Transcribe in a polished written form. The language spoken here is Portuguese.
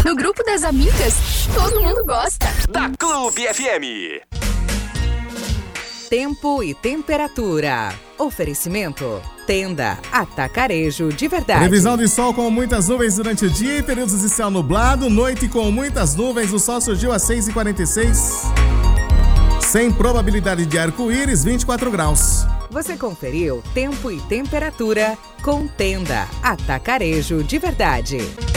No grupo das amigas, todo mundo gosta. Da Clube FM. Tempo e temperatura. Oferecimento Tenda Atacarejo de Verdade. Previsão de sol com muitas nuvens durante o dia e períodos de céu nublado. Noite com muitas nuvens. O sol surgiu às 6h46. Sem probabilidade de arco-íris, 24 graus. Você conferiu Tempo e Temperatura com Tenda Atacarejo de Verdade.